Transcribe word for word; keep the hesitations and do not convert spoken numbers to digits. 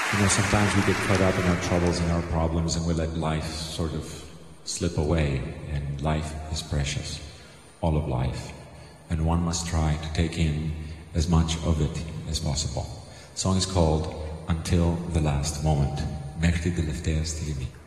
You know, sometimes we get caught up in our troubles and our problems and we let life sort of slip away, and life is precious, all of life, and one must try to take in as much of it as possible. The song is called Until the Last Moment. Μέχρι την τελευταία στιγμή.